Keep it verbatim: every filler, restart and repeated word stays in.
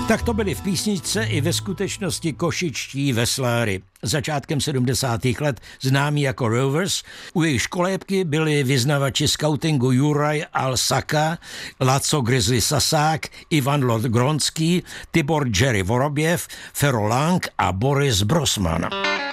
Tak to byli v písničce i ve skutečnosti košičtí vesláři. Začátkem sedmdesátých let známí jako Rovers. U jejich kolébky byli vyznavači skautingu Juraj Al-Saka, Laco Grizzly Sasák, Ivan Lord Gronský, Tibor Jerry Vorobjev, Fero Lang a Boris Brosman.